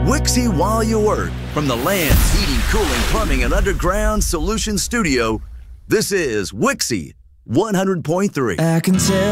Wixie while you work. From the Land's Heating, Cooling, Plumbing, and Underground Solutions Studio, this is Wixie 100.3. I can tell